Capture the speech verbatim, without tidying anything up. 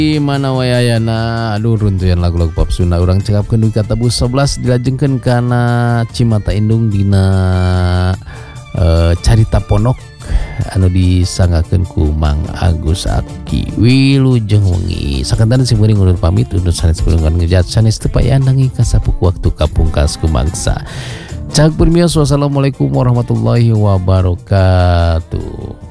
Di mana wayayana aduh runtuyan lagu-lagu pop Sunda urang cekapkeun dugi kata bus sebelas dilajengkeun kana Cimata Indung dina e, carita ponok anu disangakeun ku Mang Agus Aki Wilujeng wengi sakantan simkuring ulun pamit undur sanes pulungan ngejat sanes teu payandangi kasapuku waktu kapungkas kumangsa. Cak permios wassalamualaikum warahmatullahi wabarakatuh.